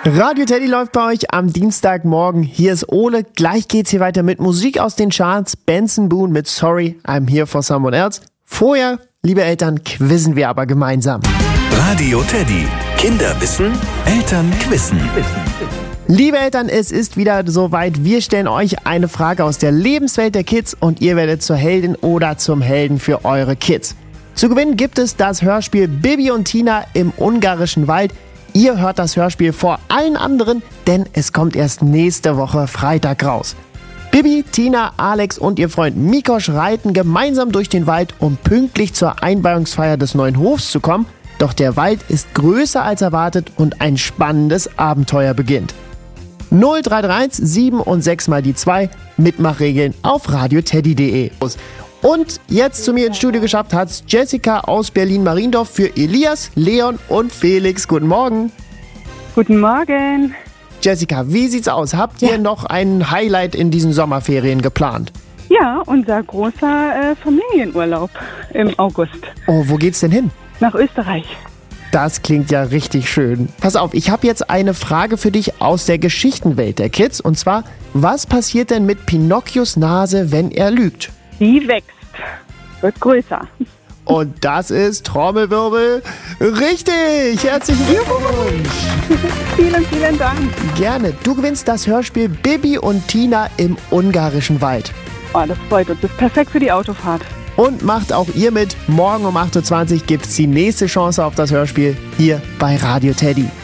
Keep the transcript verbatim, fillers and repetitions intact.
Radio Teddy läuft bei euch am Dienstagmorgen. Hier ist Ole. Gleich geht's hier weiter mit Musik aus den Charts. Benson Boone mit Sorry, I'm Here for Someone Else. Vorher, liebe Eltern, quizzen wir aber gemeinsam. Radio Teddy. Kinder wissen, Eltern quizzen. Liebe Eltern, es ist wieder soweit. Wir stellen euch eine Frage aus der Lebenswelt der Kids und ihr werdet zur Heldin oder zum Helden für eure Kids. Zu gewinnen gibt es das Hörspiel Bibi und Tina im ungarischen Wald. Ihr hört das Hörspiel vor allen anderen, denn es kommt erst nächste Woche Freitag raus. Bibi, Tina, Alex und ihr Freund Mikosch reiten gemeinsam durch den Wald, um pünktlich zur Einweihungsfeier des neuen Hofs zu kommen. Doch der Wald ist größer als erwartet und ein spannendes Abenteuer beginnt. null drei drei eins sieben und sechs mal die zwei. Mitmachregeln auf radioteddy punkt de. Und jetzt zu mir ins Studio geschafft hat's Jessica aus Berlin-Mariendorf für Elias, Leon und Felix. Guten Morgen. Guten Morgen. Jessica, wie sieht's aus? Habt ihr Ja. noch ein Highlight in diesen Sommerferien geplant? Ja, unser großer äh, Familienurlaub im August Oh, wo geht's denn hin? nach Österreich. Das klingt ja richtig schön. Pass auf, ich habe jetzt eine Frage für dich aus der Geschichtenwelt der Kids. Und zwar, was passiert denn mit Pinocchios Nase, wenn er lügt? Die wächst, wird größer. Und das ist, Trommelwirbel, richtig! Herzlichen Glückwunsch! Vielen, vielen Dank. Gerne. Du gewinnst das Hörspiel Bibi und Tina im ungarischen Wald. Oh, das freut uns. Das ist perfekt für die Autofahrt. Und macht auch ihr mit. Morgen um acht Uhr zwanzig gibt es die nächste Chance auf das Hörspiel hier bei Radio Teddy.